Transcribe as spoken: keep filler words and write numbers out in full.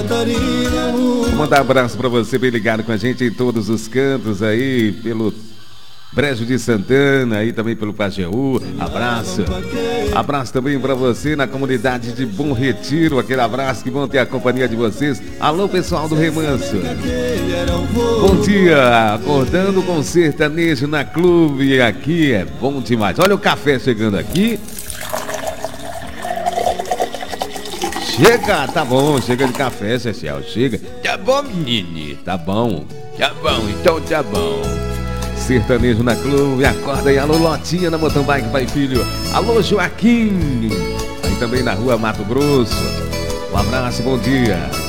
Catarina. Vou mandar um abraço pra você, bem ligado com a gente em todos os cantos aí, pelo Brejo de Santana, aí também pelo Pajeú. Abraço. Abraço também pra você na comunidade de Bom Retiro. Aquele abraço, que bom ter a companhia de vocês. Alô, pessoal do Remanso. Bom dia, acordando com sertanejo na clube. Aqui é bom demais. Olha o café chegando aqui. Chega, tá bom, chega de café, Cecil, chega. Tá bom, menino, tá bom. Tá bom, então tá bom. Sertanejo na clube, acorda aí. Alô, Lotinha na Mountain Bike Pai Filho. Alô, Joaquim. Aí também na rua Mato Grosso. Um abraço, bom dia.